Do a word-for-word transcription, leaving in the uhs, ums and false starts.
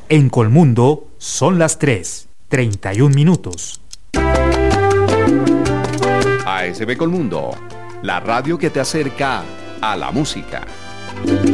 En Colmundo son las tres, treinta y un minutos. A S B Colmundo, la radio que te acerca a la música.